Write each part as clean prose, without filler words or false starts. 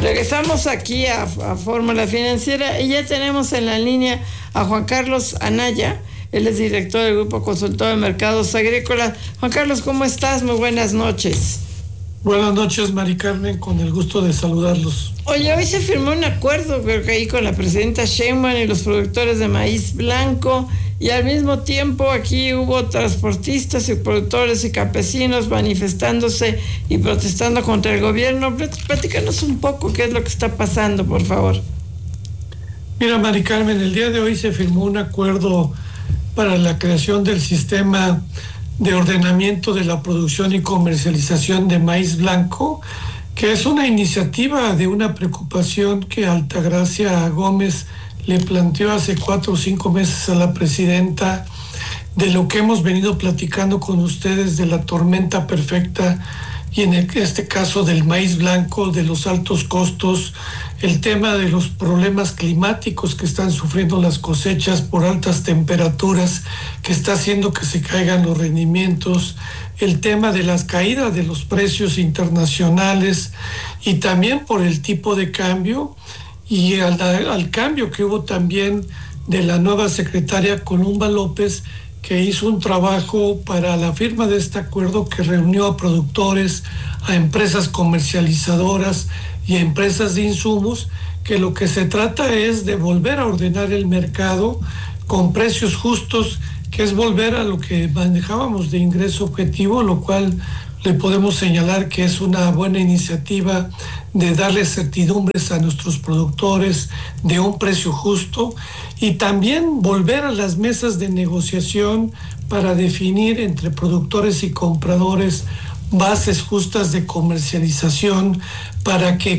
Regresamos aquí a Fórmula Financiera y ya tenemos en la línea a Juan Carlos Anaya. Él es director del Grupo Consultor de Mercados Agrícolas. Juan Carlos, ¿cómo estás? Muy buenas noches. Buenas noches, Mari Carmen, con el gusto de saludarlos. Oye, hoy se firmó un acuerdo, creo que ahí con la presidenta Sheinbaum y los productores de maíz blanco, y al mismo tiempo aquí hubo transportistas y productores y campesinos manifestándose y protestando contra el gobierno. Platícanos un poco qué es lo que está pasando, por favor. Mira, Mari Carmen, el día de hoy se firmó un acuerdo para la creación del sistema de ordenamiento de la producción y comercialización de maíz blanco, que es una iniciativa de una preocupación que Altagracia Gómez le planteó hace 4 o 5 meses a la presidenta, de lo que hemos venido platicando con ustedes de la tormenta perfecta y en este caso del maíz blanco, de los altos costos, el tema de los problemas climáticos que están sufriendo las cosechas por altas temperaturas, que está haciendo que se caigan los rendimientos, el tema de las caídas de los precios internacionales y también por el tipo de cambio y al cambio que hubo también de la nueva secretaria Columba López, que hizo un trabajo para la firma de este acuerdo que reunió a productores, a empresas comercializadoras y a empresas de insumos, que lo que se trata es de volver a ordenar el mercado con precios justos, que es volver a lo que manejábamos de ingreso objetivo, lo cual le podemos señalar que es una buena iniciativa de darle certidumbres a nuestros productores de un precio justo y también volver a las mesas de negociación para definir entre productores y compradores bases justas de comercialización para que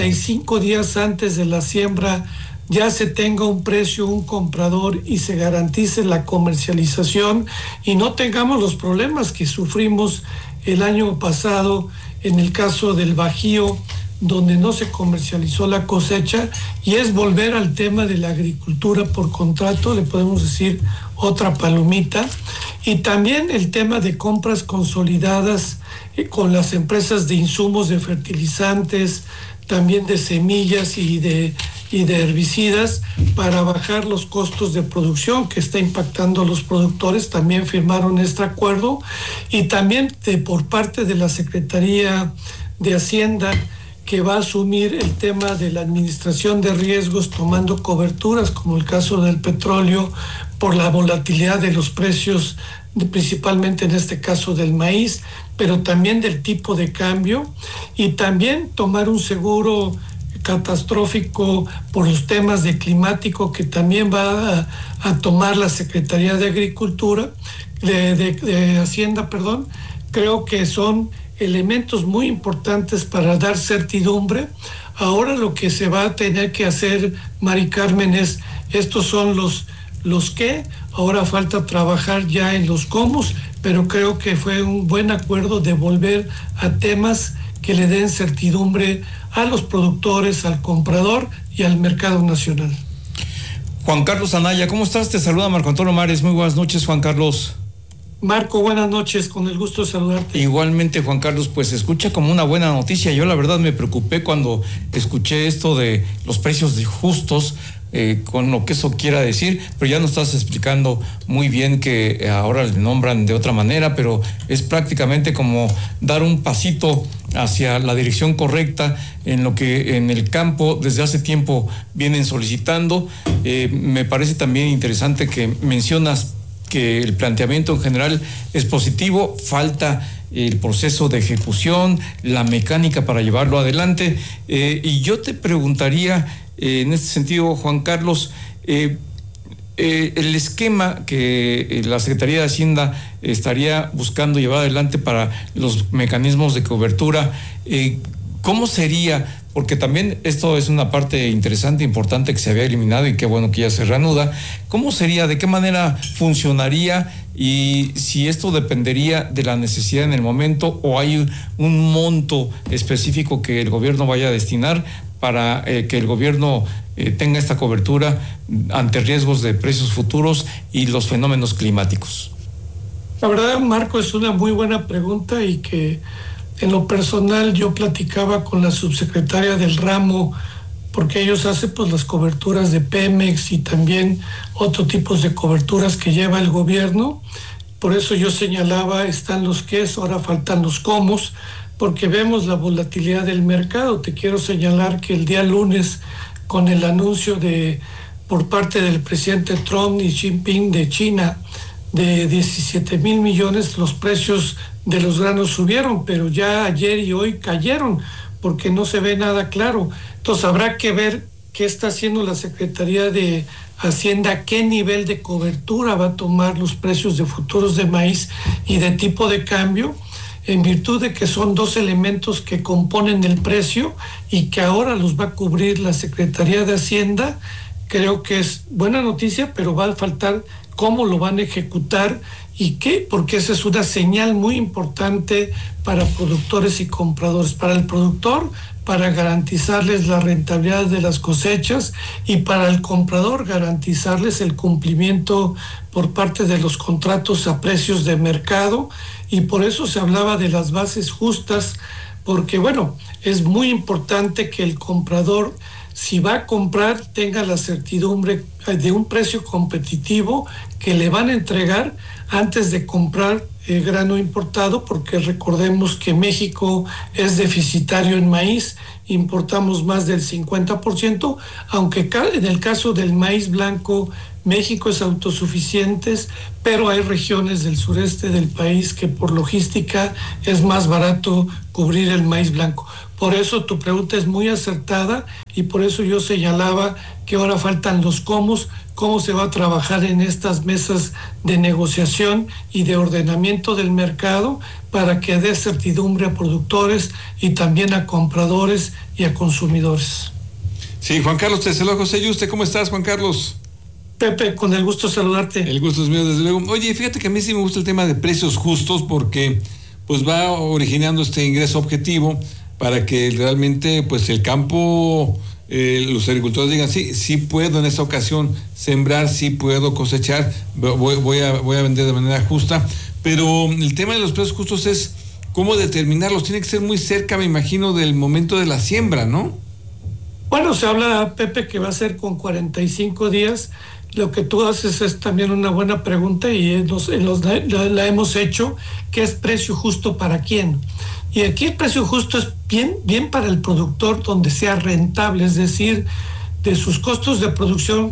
45 días antes de la siembra ya se tenga un precio, un comprador y se garantice la comercialización y no tengamos los problemas que sufrimos el año pasado en el caso del Bajío, donde no se comercializó la cosecha, y es volver al tema de la agricultura por contrato, le podemos decir otra palomita, y también el tema de compras consolidadas con las empresas de insumos, de fertilizantes, también de semillas y de herbicidas para bajar los costos de producción que está impactando a los productores. También firmaron este acuerdo y también por parte de la Secretaría de Hacienda, que va a asumir el tema de la administración de riesgos tomando coberturas, como el caso del petróleo, por la volatilidad de los precios, principalmente en este caso del maíz, pero también del tipo de cambio, y también tomar un seguro catastrófico por los temas de climático que también va a tomar la Secretaría de Agricultura, de Hacienda, perdón. Creo que son elementos muy importantes para dar certidumbre. Ahora lo que se va a tener que hacer, Mari Carmen, es, estos son los que, ahora falta trabajar ya en los cómo, pero creo que fue un buen acuerdo de volver a temas que le den certidumbre a los productores, al comprador y al mercado nacional. Juan Carlos Anaya, ¿cómo estás? Te saluda Marco Antonio Mares. Muy buenas noches, Juan Carlos. Marco, buenas noches, con el gusto de saludarte. Igualmente, Juan Carlos, pues se escucha como una buena noticia. Yo la verdad me preocupé cuando escuché esto de los precios justos, con lo que eso quiera decir, pero ya nos estás explicando muy bien que ahora le nombran de otra manera, pero es prácticamente como dar un pasito hacia la dirección correcta en lo que en el campo desde hace tiempo vienen solicitando. Me parece también interesante que mencionas que el planteamiento en general es positivo, falta el proceso de ejecución, la mecánica para llevarlo adelante, y yo te preguntaría en este sentido, Juan Carlos, el esquema que la Secretaría de Hacienda estaría buscando llevar adelante para los mecanismos de cobertura, ¿cómo sería? Porque también esto es una parte interesante, importante que se había eliminado y qué bueno que ya se reanuda. ¿Cómo sería? ¿De qué manera funcionaría? Y si esto dependería de la necesidad en el momento o hay un monto específico que el gobierno vaya a destinar para que el gobierno tenga esta cobertura ante riesgos de precios futuros y los fenómenos climáticos. La verdad, Marco, es una muy buena pregunta y que En lo personal, yo platicaba con la subsecretaria del ramo, porque ellos hacen pues las coberturas de Pemex y también otros tipos de coberturas que lleva el gobierno. Por eso yo señalaba, están los qués, ahora faltan los cómo, porque vemos la volatilidad del mercado. Te quiero señalar que el día lunes, con el anuncio por parte del presidente Trump y Xi Jinping de China de 17,000 millones, los precios de los granos subieron, pero ya ayer y hoy cayeron porque no se ve nada claro. Entonces habrá que ver qué está haciendo la Secretaría de Hacienda, qué nivel de cobertura va a tomar los precios de futuros de maíz y de tipo de cambio, en virtud de que son dos elementos que componen el precio y que ahora los va a cubrir la Secretaría de Hacienda. Creo que es buena noticia, pero va a faltar cómo lo van a ejecutar y qué, porque esa es una señal muy importante para productores y compradores. Para el productor, para garantizarles la rentabilidad de las cosechas, y para el comprador garantizarles el cumplimiento por parte de los contratos a precios de mercado. Y por eso se hablaba de las bases justas, porque bueno, es muy importante que el comprador, si va a comprar, tenga la certidumbre de un precio competitivo que le van a entregar antes de comprar grano importado, porque recordemos que México es deficitario en maíz, importamos más del 50%, aunque en el caso del maíz blanco México es autosuficiente, pero hay regiones del sureste del país que por logística es más barato cubrir el maíz blanco. Por eso tu pregunta es muy acertada y por eso yo señalaba que ahora faltan los cómo se va a trabajar en estas mesas de negociación y de ordenamiento del mercado para que dé certidumbre a productores y también a compradores y a consumidores. Sí, Juan Carlos, te saludo, José Yuste. ¿Cómo estás, Juan Carlos? Pepe, con el gusto de saludarte. El gusto es mío, desde luego. Oye, fíjate que a mí sí me gusta el tema de precios justos porque pues va originando este ingreso objetivo para que realmente pues el campo, los agricultores digan, sí puedo en esta ocasión sembrar, sí puedo cosechar, voy a vender de manera justa. Pero el tema de los precios justos es cómo determinarlos. Tiene que ser muy cerca, me imagino, del momento de la siembra, ¿no? Bueno, se habla, Pepe, que va a ser con 45 días. Lo que tú haces es también una buena pregunta y la hemos hecho, ¿qué es precio justo para quién? Y aquí el precio justo es bien para el productor donde sea rentable, es decir, de sus costos de producción,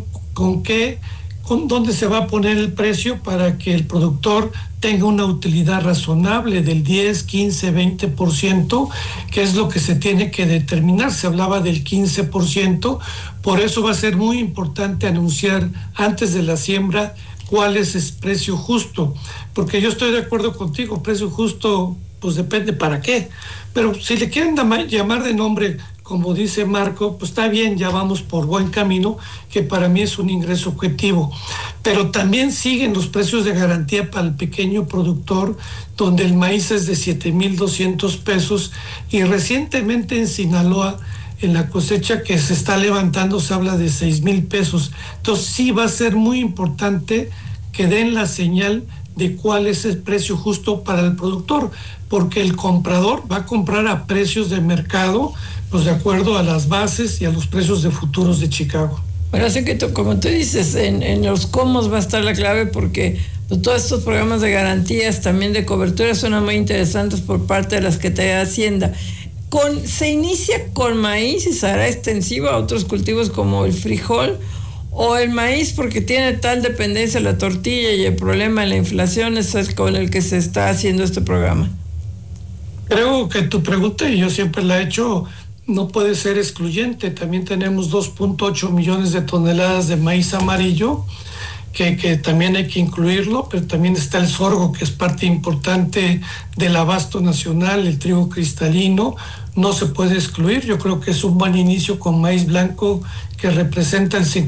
dónde se va a poner el precio para que el productor tenga una utilidad razonable del 10, 15, 20%, que es lo que se tiene que determinar. Se hablaba del 15%, por eso va a ser muy importante anunciar antes de la siembra cuál es el precio justo, porque yo estoy de acuerdo contigo, precio justo pues depende para qué, pero si le quieren llamar de nombre, como dice Marco, pues está bien, ya vamos por buen camino, que para mí es un ingreso objetivo. Pero también siguen los precios de garantía para el pequeño productor, donde el maíz es de 7,200 pesos, y recientemente en Sinaloa, en la cosecha que se está levantando, se habla de 6,000 pesos. Entonces sí va a ser muy importante que den la señal de cuál es el precio justo para el productor, porque el comprador va a comprar a precios de mercado, pues de acuerdo a las bases y a los precios de futuros de Chicago. Bueno, así que como tú dices, en los cómo va a estar la clave, porque pues, todos estos programas de garantías, también de cobertura, son muy interesantes por parte de la Secretaría de Hacienda. ¿Se inicia con maíz y se hará extensivo a otros cultivos como el frijol o el maíz, porque tiene tal dependencia la tortilla y el problema de la inflación es el con el que se está haciendo este programa? Creo que tu pregunta, y yo siempre la he hecho, no puede ser excluyente. También tenemos 2.8 millones de toneladas de maíz amarillo, que también hay que incluirlo, pero también está el sorgo, que es parte importante del abasto nacional, el trigo cristalino, no se puede excluir. Yo creo que es un buen inicio con maíz blanco, que representa el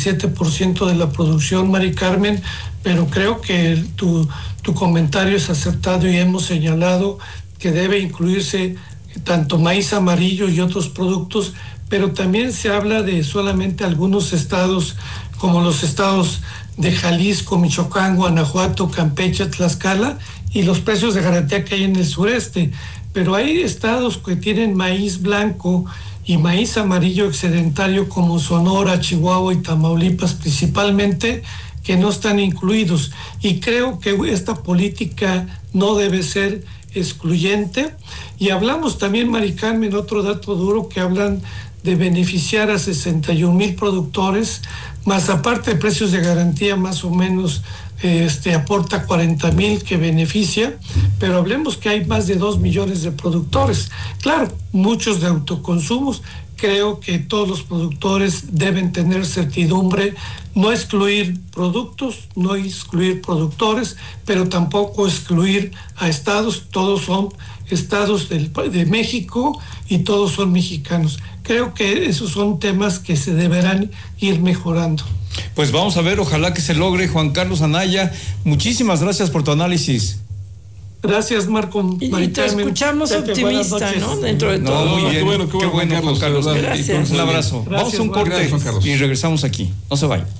57% de la producción, Mari Carmen, pero creo que tu comentario es acertado y hemos señalado que debe incluirse tanto maíz amarillo y otros productos, pero también se habla de solamente algunos estados, como los estados de Jalisco, Michoacán, Guanajuato, Campeche, Tlaxcala, y los precios de garantía que hay en el sureste. pero hay estados que tienen maíz blanco y maíz amarillo excedentario como Sonora, Chihuahua y Tamaulipas principalmente, que no están incluidos. Y creo que esta política no debe ser excluyente. Y hablamos también, Mari Carmen, otro dato duro, que hablan de beneficiar a 61,000 productores, más aparte de precios de garantía, más o menos aporta 40,000 que beneficia, pero hablemos que hay más de 2 millones de productores. Claro, muchos de autoconsumos. Creo que todos los productores deben tener certidumbre, no excluir productos, no excluir productores, pero tampoco excluir a estados. Todos son estados de México y todos son mexicanos. Creo que esos son temas que se deberán ir mejorando. Pues vamos a ver, ojalá que se logre. Juan Carlos Anaya, muchísimas gracias por tu análisis. Gracias, Marco. Y te escuchamos optimista, ¿no? Dentro de todo. Muy bien, qué bueno, Juan Carlos. Gracias. Un abrazo. Gracias, vamos a un corte gracias, y regresamos aquí. No se vayan.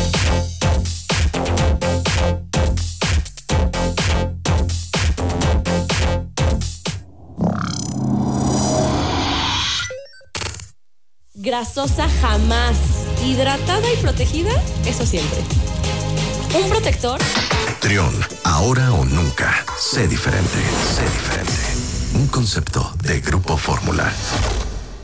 Grasosa jamás. Hidratada y protegida, eso siempre. Un protector. Trión, ahora o nunca. Sé diferente. Sé diferente. Un concepto de Grupo Fórmula.